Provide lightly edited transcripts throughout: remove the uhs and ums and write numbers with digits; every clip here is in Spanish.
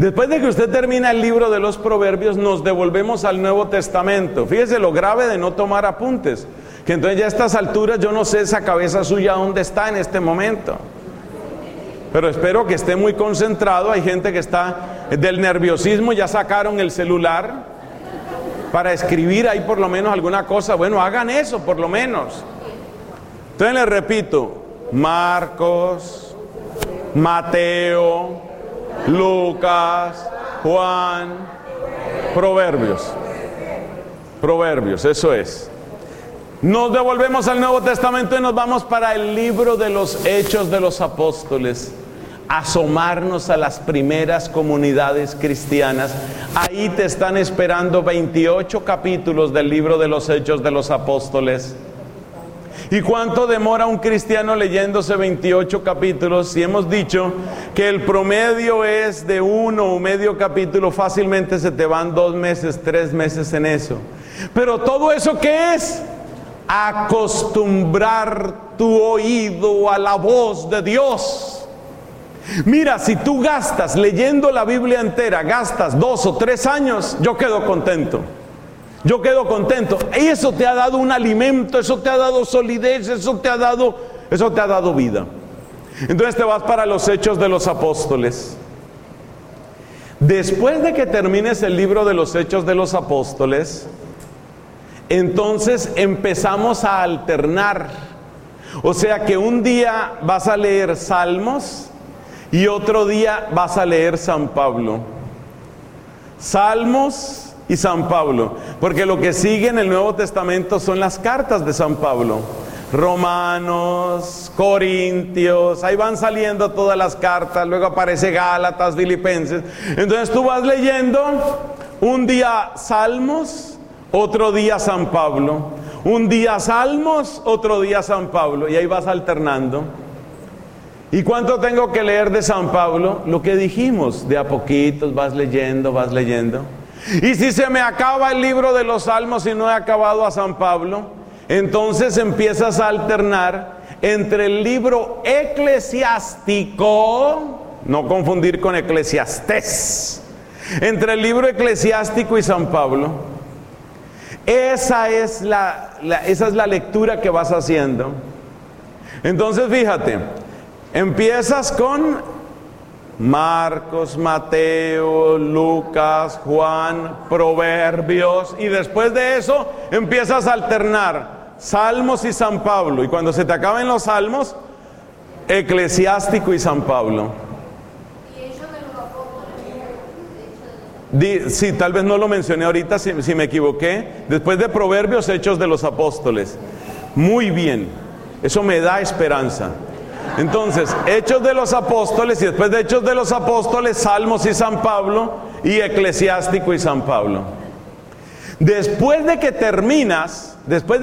Después de que usted termina el libro de los Proverbios, nos devolvemos al Nuevo Testamento. Fíjese lo grave de no tomar apuntes, que entonces ya a estas alturas yo no sé esa cabeza suya dónde está en este momento. Pero espero que esté muy concentrado. Hay gente que está del nerviosismo, ya sacaron el celular para escribir ahí por lo menos alguna cosa. Bueno, hagan eso por lo menos. Entonces les repito: Marcos, Mateo, Lucas, Juan, Proverbios. Proverbios, eso es. Nos devolvemos al Nuevo Testamento y nos vamos para el libro de los Hechos de los Apóstoles. Asomarnos a las primeras comunidades cristianas. Ahí te están esperando 28 capítulos del libro de los Hechos de los Apóstoles. ¿Y cuánto demora un cristiano leyéndose 28 capítulos? Si hemos dicho que el promedio es de uno o medio capítulo, fácilmente se te van 2 meses, 3 meses en eso. Pero todo eso, ¿qué es? Acostumbrar tu oído a la voz de Dios. Mira, si tú gastas leyendo la Biblia entera, gastas 2 o 3 años, yo quedo contento. Yo quedo contento. Y eso te ha dado un alimento, eso te ha dado solidez, eso te ha dado vida. Entonces te vas para los Hechos de los Apóstoles. Después de que termines el libro de los Hechos de los Apóstoles, entonces empezamos a alternar. O sea que un día vas a leer Salmos y otro día vas a leer San Pablo. Salmos y San Pablo, porque lo que sigue en el Nuevo Testamento son las cartas de San Pablo. Romanos, Corintios, ahí van saliendo todas las cartas, luego aparece Gálatas, Filipenses. Entonces tú vas leyendo un día Salmos, otro día San Pablo, un día Salmos, otro día San Pablo, y ahí vas alternando. ¿Y cuánto tengo que leer de San Pablo? Lo que dijimos, de a poquitos vas leyendo, vas leyendo. Y si se me acaba el libro de los Salmos y no he acabado a San Pablo, entonces empiezas a alternar entre el libro eclesiástico, no confundir con Eclesiastés, entre el libro eclesiástico y San Pablo. Esa es la lectura que vas haciendo. Entonces fíjate, empiezas con Marcos, Mateo, Lucas, Juan, Proverbios, y después de eso empiezas a alternar Salmos y San Pablo, y cuando se te acaben los Salmos, Eclesiástico y San Pablo. Sí, tal vez no lo mencioné ahorita, si me equivoqué. Después de Proverbios, Hechos de los Apóstoles. Muy bien, eso me da esperanza. Entonces, Hechos de los Apóstoles, y después de Hechos de los Apóstoles, Salmos y San Pablo, y Eclesiástico y San Pablo. Después de que terminas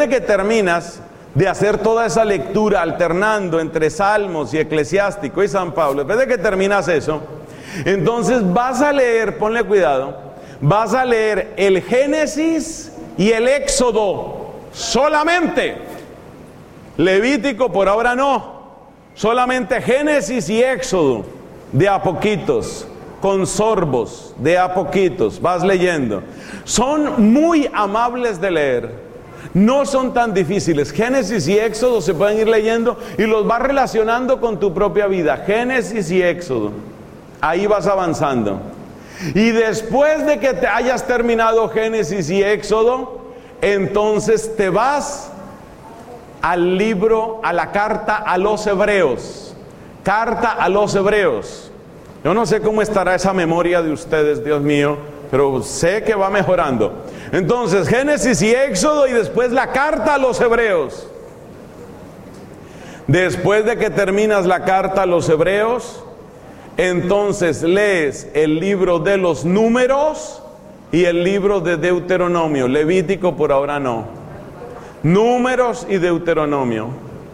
de hacer toda esa lectura alternando entre Salmos y Eclesiástico y San Pablo, después de que terminas eso, entonces vas a leer, ponle cuidado, vas a leer el Génesis y el Éxodo solamente. Levítico por ahora no. Solamente Génesis y Éxodo, de a poquitos, con sorbos, de a poquitos, vas leyendo. Son muy amables de leer, no son tan difíciles. Génesis y Éxodo se pueden ir leyendo y los vas relacionando con tu propia vida. Génesis y Éxodo, ahí vas avanzando. Y después de que te hayas terminado Génesis y Éxodo, entonces te vas al libro, a la carta a los Hebreos. Carta a los Hebreos. Yo no sé cómo estará esa memoria de ustedes, Dios mío, pero sé que va mejorando. Entonces, Génesis y Éxodo, y después la carta a los Hebreos. Después de que terminas la carta a los Hebreos, entonces lees el libro de los Números y el libro de Deuteronomio. Levítico por ahora no. Números y Deuteronomio.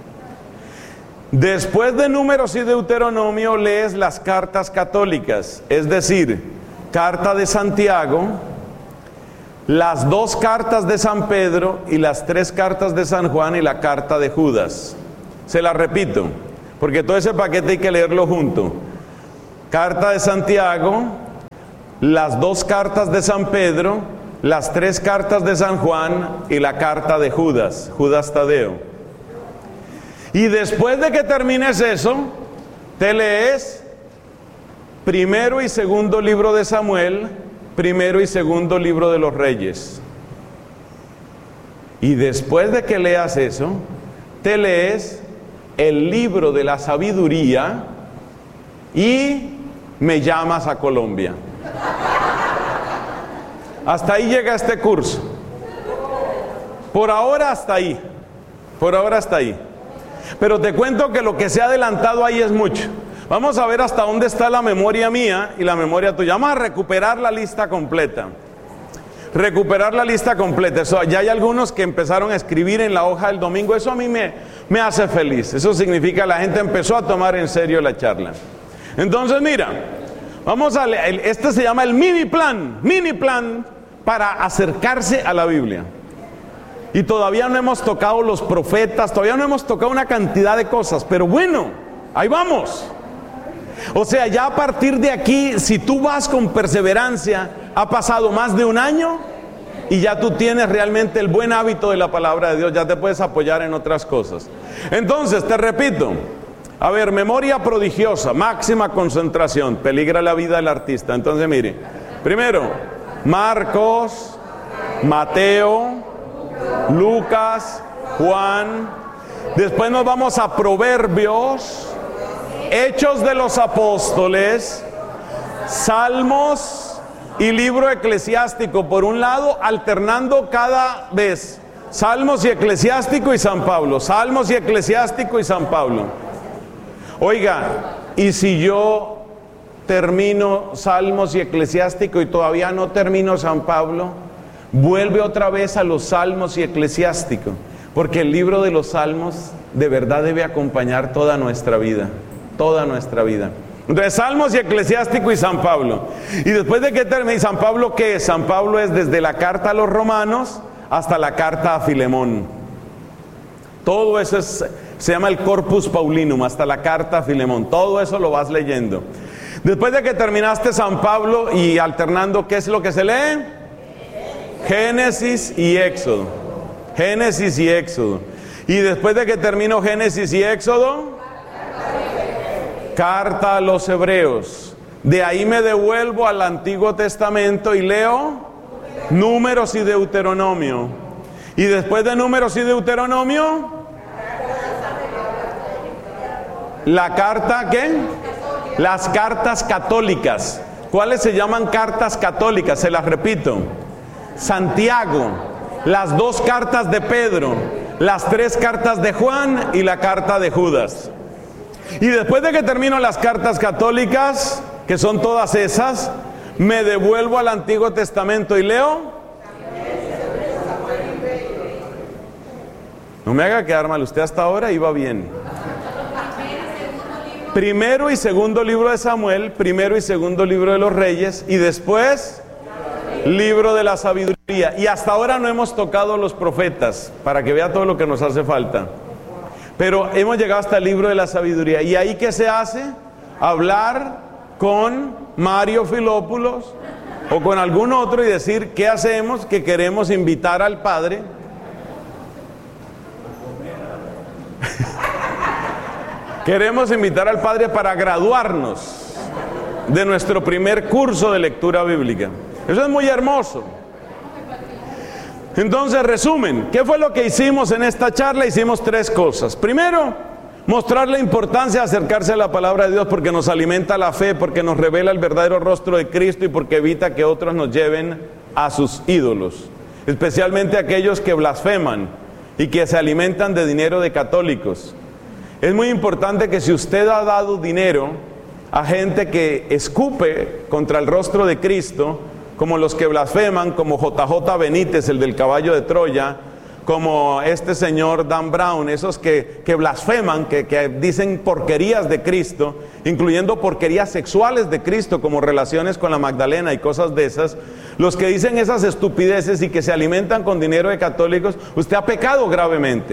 Después de Números y Deuteronomio lees las cartas católicas, es decir, carta de Santiago, las 2 cartas de San Pedro y las 3 cartas de San Juan y la carta de Judas. Se las repito, porque todo ese paquete hay que leerlo junto. Carta de Santiago, las 2 cartas de San Pedro, las 3 cartas de San Juan y la carta de Judas, Judas Tadeo. Y después de que termines eso, te lees primero y segundo libro de Samuel, primero y segundo libro de los Reyes. Y después de que leas eso, te lees el libro de la sabiduría y me llamas a Colombia. Hasta ahí llega este curso. Por ahora hasta ahí. Por ahora hasta ahí. Pero te cuento que lo que se ha adelantado ahí es mucho. Vamos a ver hasta dónde está la memoria mía y la memoria tuya. Vamos a recuperar la lista completa. Recuperar la lista completa. Eso, ya hay algunos que empezaron a escribir en la hoja del domingo. Eso a mí me hace feliz. Eso significa que la gente empezó a tomar en serio la charla. Entonces mira, vamos a leer. Este se llama el mini plan para acercarse a la Biblia. Y todavía no hemos tocado los profetas, todavía no hemos tocado una cantidad de cosas, pero bueno, ahí vamos. O sea, ya a partir de aquí, si tú vas con perseverancia, ha pasado más de un año y ya tú tienes realmente el buen hábito de la palabra de Dios, ya te puedes apoyar en otras cosas. Entonces, te repito, a ver, memoria prodigiosa, máxima concentración, peligra la vida del artista. Entonces, mire, primero, Marcos, Mateo, Lucas, Juan, después nos vamos a Proverbios, Hechos de los Apóstoles, Salmos y libro eclesiástico por un lado, alternando cada vez Salmos y eclesiástico y San Pablo, Salmos y eclesiástico y San Pablo. Oiga, y si yo termino Salmos y eclesiástico y todavía no termino San Pablo, vuelve otra vez a los Salmos y eclesiástico, porque el libro de los Salmos de verdad debe acompañar toda nuestra vida, toda nuestra vida. Entonces, Salmos y eclesiástico y San Pablo. Y después de que termine San Pablo, ¿qué es? San Pablo es desde la carta a los romanos hasta la carta a Filemón. Todo eso se llama el Corpus Paulinum, hasta la carta a Filemón. Todo eso lo vas leyendo. Después de que terminaste San Pablo y alternando, ¿qué es lo que se lee? Génesis y Éxodo. Génesis y Éxodo. Y después de que termino Génesis y Éxodo, carta a los Hebreos. De ahí me devuelvo al Antiguo Testamento y leo Números y Deuteronomio. Y después de Números y Deuteronomio, la carta, ¿qué? Las cartas católicas. ¿Cuáles se llaman cartas católicas? Se las repito. Santiago, las 2 cartas de Pedro, las 3 cartas de Juan y la carta de Judas. Y después de que termino las cartas católicas, que son todas esas, me devuelvo al Antiguo Testamento y leo. No me haga quedar mal, usted hasta ahora iba bien. Primero y segundo libro de Samuel, primero y segundo libro de los Reyes, y después libro de la sabiduría. Y hasta ahora no hemos tocado los profetas, para que vea todo lo que nos hace falta. Pero hemos llegado hasta el libro de la sabiduría. ¿Y ahí qué se hace? Hablar con Mario Filópulos o con algún otro y decir qué hacemos, que queremos invitar al Padre. Queremos invitar al Padre para graduarnos de nuestro primer curso de lectura bíblica. Eso es muy hermoso. Entonces, resumen, ¿qué fue lo que hicimos en esta charla? Hicimos 3 cosas. Primero, mostrar la importancia de acercarse a la palabra de Dios porque nos alimenta la fe, porque nos revela el verdadero rostro de Cristo y porque evita que otros nos lleven a sus ídolos, especialmente aquellos que blasfeman y que se alimentan de dinero de católicos. Es muy importante que si usted ha dado dinero a gente que escupe contra el rostro de Cristo, como los que blasfeman, como JJ Benítez, el del caballo de Troya, como este señor Dan Brown, esos que blasfeman, que dicen porquerías de Cristo, incluyendo porquerías sexuales de Cristo, como relaciones con la Magdalena y cosas de esas, los que dicen esas estupideces y que se alimentan con dinero de católicos, usted ha pecado gravemente.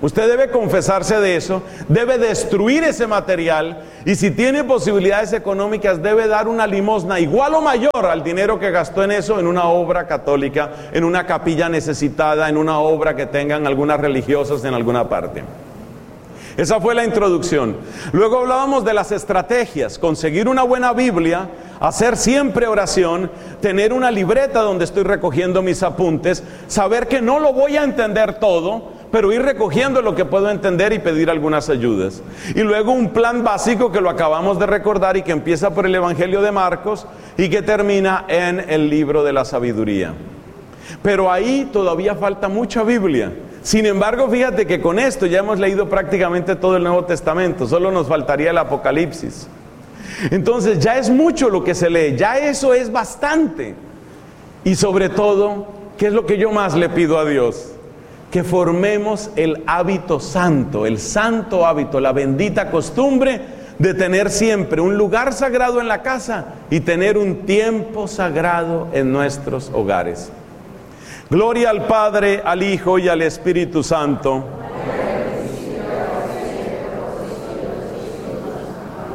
Usted debe confesarse de eso, debe destruir ese material y si tiene posibilidades económicas debe dar una limosna igual o mayor al dinero que gastó en eso, en una obra católica, en una capilla necesitada, en una obra que tengan algunas religiosas en alguna parte. Esa fue la introducción. Luego hablábamos de las estrategias: conseguir una buena Biblia, hacer siempre oración, tener una libreta donde estoy recogiendo mis apuntes, saber que no lo voy a entender todo, pero ir recogiendo lo que puedo entender y pedir algunas ayudas. Y luego un plan básico que lo acabamos de recordar y que empieza por el Evangelio de Marcos y que termina en el libro de la sabiduría. Pero ahí todavía falta mucha Biblia. Sin embargo, fíjate que con esto ya hemos leído prácticamente todo el Nuevo Testamento, solo nos faltaría el Apocalipsis. Entonces ya es mucho lo que se lee, ya eso es bastante. Y sobre todo, ¿qué es lo que yo más le pido a Dios? Que formemos el hábito santo, el santo hábito, la bendita costumbre de tener siempre un lugar sagrado en la casa y tener un tiempo sagrado en nuestros hogares. Gloria al Padre, al Hijo y al Espíritu Santo.